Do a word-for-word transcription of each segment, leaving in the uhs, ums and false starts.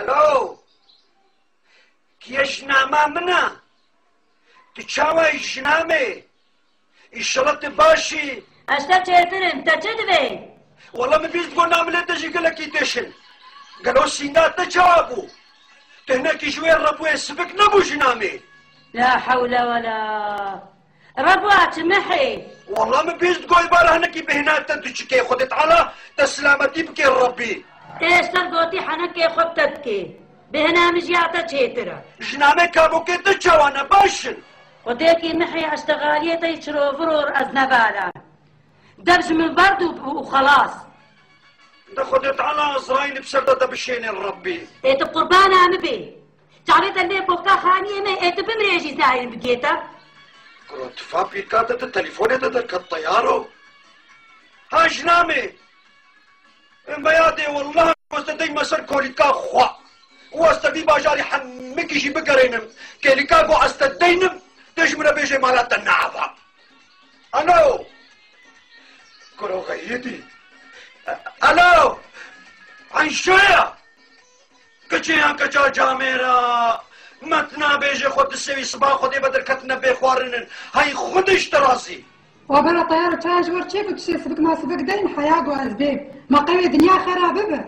الو كي جنامه منا تشاوي جنامي الشلط باشي اشتا چهترم تا چه دوی؟ والله من بيست قول نعمل تجي قال لك يدشن قالوا سينات تجابو تهناك شوية ربو يسفك نبو جنامي لا حول ولا ربوات محي والله من بيست قول بارا هناكي بهنات تدشكي خدت على تسلامتي بكي ربي ايش تلقوتي حنكي خبتتكي بهنا مجيعتا چهترا جنامي كابو كي تجاوانا باشن وديكي محي اشتغالية يشرو فرور از نبالا درج من برد وخلاص ده خدت على ازراين بسردة بشين الربي ايت قربان عم بي تعريت اللي بوكا خانية ما ايت بمريجي زاين بقيتا كروت فابي كاتت التليفون يدك الطيارو ها جنامي بيادي والله واستدي مسر كوليكا خوا واستدي باجاري حمكي جي بقرينم كوليكا بو استدينم تجمنا بيجي مالات النعفة الو كرو غيدي الو عن شوية كچيان كچا جاميرا متنا بيجي خود السوي صباح خودي بدر كتنا بيخوارنن هاي خودش تراسي وبلا طيارة تاج ورشيك وتشي سبك ما سبك دين حياة وأسباب ما قوي دنيا خرابة به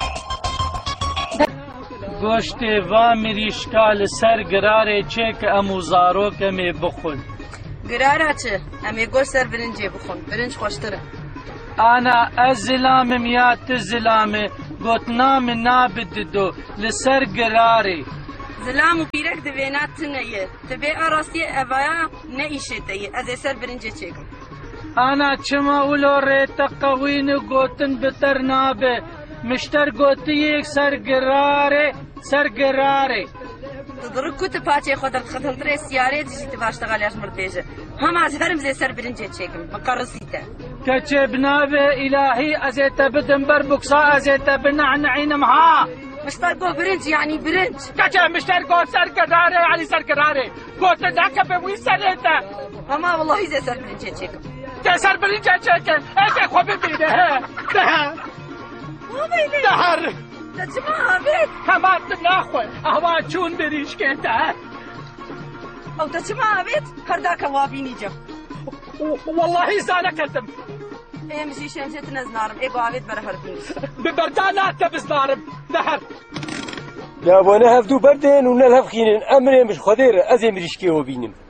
گوشت و مریشکال سر گراره چه که امو زارو کمی بخون گراره چه؟ امی گوش سر برنجی بخون برنج خوشتره انا از زلامم یا تزلامه گوتنام نابد دو لسر گراره زلام و پیرک دوینات تنیه تبه آراستی اوایا نئیشه تیه از سر برنجی چکم انا چما اولو ریتا قوین گوتن بتر نابه مشتر گوتی یک سرگراره سرگراره تدرك كنت باتي خدر ختم تري سيارة تجي تباشتغل يا جمر بيجة هم عزهرم زي سر برنجة تشيكم مقرصيته كتشبنا إلهي أزيت بدن بربكسا أزيت بنعنعين معها مشترقو برنج يعني برنج كتشب مشترقو سرقراري يعني سرقراري قلت ذاك بوي سريته هما والله زي سر برنجة تشيكم سر برنجة تشيكم ايش خوبي بيده ده دهر تجمع بيت هما تناخوي اهوا چون بريش كنتا او تجمع بيت هرداك وابيني جا والله زانا كتم ايه مشي شمشت نزنارم ايه قوابيت برهر بينيش ببردانا تبزنارم دهر لا وانا هفدو بردين ونالهف خينين امري مش خدير ازي مريشكي وبينم